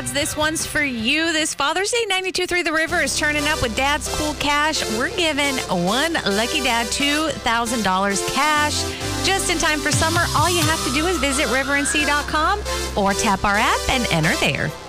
dads, this one's for you. This Father's Day, 92.3 The River is turning up with Dad's Cool Cash. We're giving one lucky dad $2,000 cash just in time for summer. All you have to do is visit riverandc.com or tap our app and enter there.